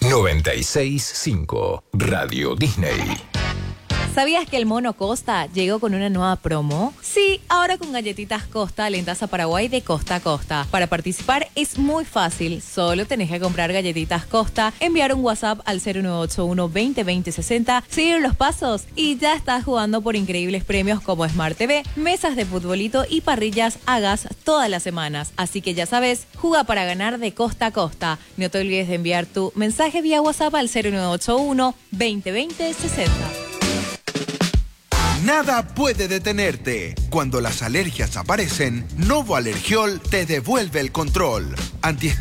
96.5 Radio Disney. ¿Sabías que el Mono Costa llegó con una nueva promo? Sí, ahora con galletitas Costa, lentas a Paraguay de costa a costa. Para participar es muy fácil, solo tenés que comprar galletitas Costa, enviar un WhatsApp al 0981 20 20 60, seguir los pasos y ya estás jugando por increíbles premios como Smart TV, mesas de futbolito y parrillas a gas todas las semanas. Así que ya sabes, juega para ganar de costa a costa. No te olvides de enviar tu mensaje vía WhatsApp al 0981 20 20 60. Nada puede detenerte. Cuando las alergias aparecen, Novo Alergiol te devuelve el control.